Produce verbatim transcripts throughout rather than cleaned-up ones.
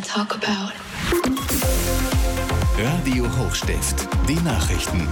talk about. Radio Hochstift, die Nachrichten.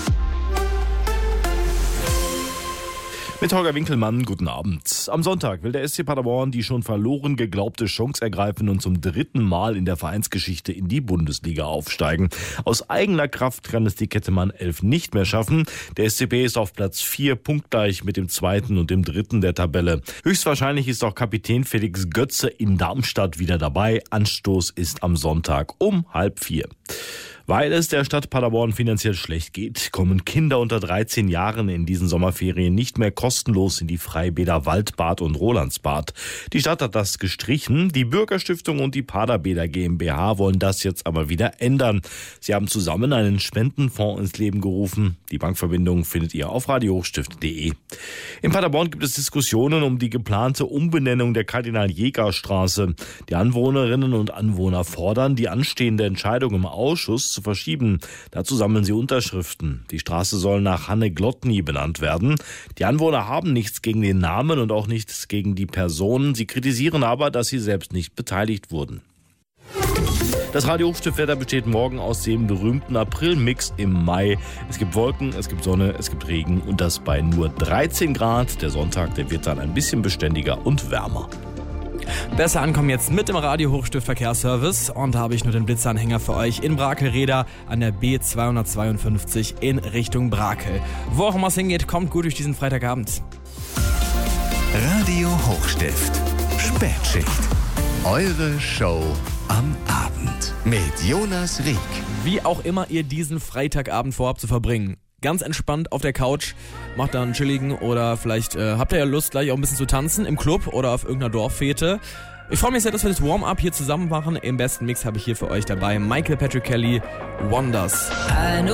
Mit Holger Winkelmann, guten Abend. Am Sonntag will der S C Paderborn die schon verloren geglaubte Chance ergreifen und zum dritten Mal in der Vereinsgeschichte in die Bundesliga aufsteigen. Aus eigener Kraft kann es die Kettemann elf nicht mehr schaffen. Der S C B ist auf Platz vier, punktgleich mit dem zweiten und dem dritten der Tabelle. Höchstwahrscheinlich ist auch Kapitän Felix Götze in Darmstadt wieder dabei. Anstoß ist am Sonntag um halb vier. Weil es der Stadt Paderborn finanziell schlecht geht, kommen Kinder unter dreizehn Jahren in diesen Sommerferien nicht mehr kostenlos in die Freibäder Waldbad und Rolandsbad. Die Stadt hat das gestrichen. Die Bürgerstiftung und die Paderbäder GmbH wollen das jetzt aber wieder ändern. Sie haben zusammen einen Spendenfonds ins Leben gerufen. Die Bankverbindung findet ihr auf radio hochstift punkt de. In Paderborn gibt es Diskussionen um die geplante Umbenennung der Kardinal-Jäger-Straße. Die Anwohnerinnen und Anwohner fordern, die anstehende Entscheidung im Ausschuss zu verschieben. Dazu sammeln sie Unterschriften. Die Straße soll nach Hanne Glotny benannt werden. Die Anwohner haben nichts gegen den Namen und auch nichts gegen die Person. Sie kritisieren aber, dass sie selbst nicht beteiligt wurden. Das Radio Hochstift-Wetter besteht morgen aus dem berühmten April-Mix im Mai. Es gibt Wolken, es gibt Sonne, es gibt Regen und das bei nur dreizehn Grad. Der Sonntag, der wird dann ein bisschen beständiger und wärmer. Besser ankommen jetzt mit dem Radio Hochstift Verkehrsservice und da habe ich nur den Blitzanhänger für euch in Brakel-Reda an der B zweihundertzweiundfünfzig in Richtung Brakel. Wo auch immer es hingeht, kommt gut durch diesen Freitagabend. Radio Hochstift, Spätschicht. Eure Show am Abend mit Jonas Rieck. Wie auch immer ihr diesen Freitagabend vorhabt zu verbringen. Ganz entspannt auf der Couch, macht da einen chilligen oder vielleicht äh, habt ihr ja Lust, gleich auch ein bisschen zu tanzen im Club oder auf irgendeiner Dorffete. Ich freue mich sehr, dass wir das Warm-Up hier zusammen machen. Im besten Mix habe ich hier für euch dabei Michael Patrick Kelly, Wonders.